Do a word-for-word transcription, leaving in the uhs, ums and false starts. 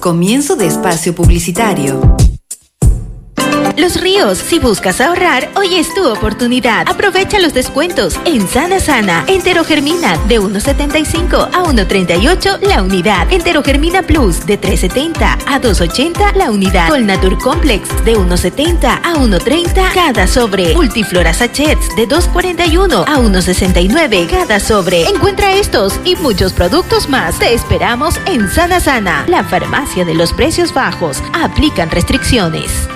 Comienzo de espacio publicitario. Los Ríos, si buscas ahorrar, hoy es tu oportunidad. Aprovecha los descuentos en Sana Sana. Enterogermina de uno setenta y cinco a uno treinta y ocho la unidad. Enterogermina Plus de tres setenta a dos ochenta la unidad. Colnatur Complex de uno setenta a uno treinta cada sobre. Multiflora Sachets de dos cuarenta y uno a uno sesenta y nueve cada sobre. Encuentra estos y muchos productos más. Te esperamos en Sana Sana, la farmacia de los precios bajos. Aplican restricciones.